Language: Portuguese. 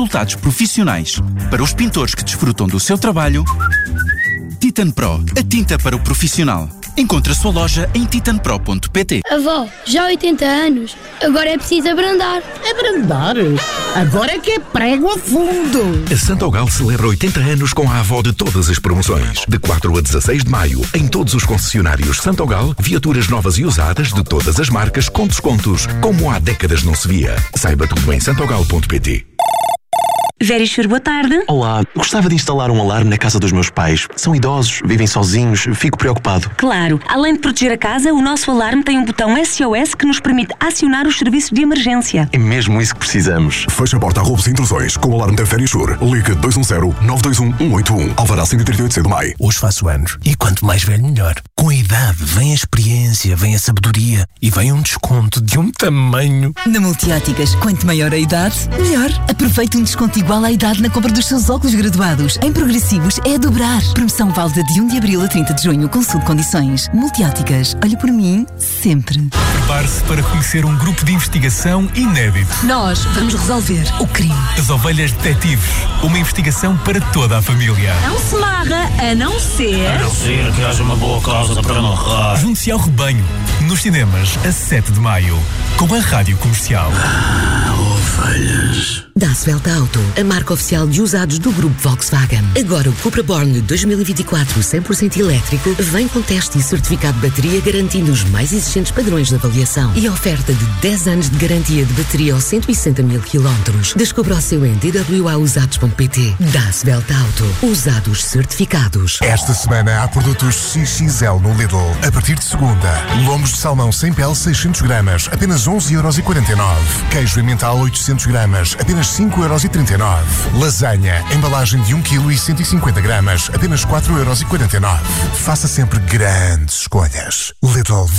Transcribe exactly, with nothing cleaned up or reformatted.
resultados profissionais. Para os pintores que desfrutam do seu trabalho, Titan Pro, a tinta para o profissional. Encontre a sua loja em titan pro ponto pt. Avó, já há oitenta anos, agora é preciso abrandar. Abrandar? Agora é que é prego a fundo. A Santogal celebra oitenta anos com a avó de todas as promoções. De quatro a dezasseis de maio, em todos os concessionários Santogal, viaturas novas e usadas de todas as marcas com descontos, como há décadas não se via. Saiba tudo em santogal ponto pt. Verisure, boa tarde. Olá, gostava de instalar um alarme na casa dos meus pais. São idosos, vivem sozinhos, fico preocupado. Claro, além de proteger a casa, o nosso alarme tem um botão S O S que nos permite acionar os serviços de emergência. É mesmo isso que precisamos. Feche a porta a roubos e intrusões com o alarme da Verisure. Liga dois um zero, nove dois um, um oito um. Alvará cento e trinta e oito C do M A I. Hoje faço anos e quanto mais velho melhor. Com a idade vem a experiência, vem a sabedoria e vem um desconto de um tamanho. Na Multióticas, quanto maior a idade, melhor. Aproveite um desconto igual à idade na compra dos seus óculos graduados. Em progressivos é a dobrar. Promoção válida de um de abril a trinta de junho. Consulte condições. Multióticas. Olhe por mim, sempre. Prepare-se para conhecer um grupo de investigação inédito. Nós vamos resolver o crime. As Ovelhas Detetives. Uma investigação para toda a família. Não se marra, a não ser... A não ser que haja uma boa causa para amarrar. Junte-se ao rebanho. Nos cinemas, a sete de maio. Com a Rádio Comercial. Ah, ovelhas. Das Welt Auto, a marca oficial de usados do grupo Volkswagen. Agora o Cupra Born dois mil e vinte e quatro cem por cento elétrico vem com teste e certificado de bateria garantindo os mais exigentes padrões de avaliação e a oferta de dez anos de garantia de bateria aos cento e sessenta mil quilómetros. Descubra o seu em d w a usados ponto p t. Das Welt Auto, usados certificados. Esta semana há produtos X X L no Lidl. A partir de segunda, lombos de salmão sem pele seiscentos gramas, apenas onze euros e quarenta e nove. Queijo emmental oitocentos gramas, apenas cinco euros e trinta e nove. Lasanha, embalagem de um quilo e cento e cinquenta gramas, apenas quatro euros e quarenta e nove. Faça sempre grandes escolhas. Lidl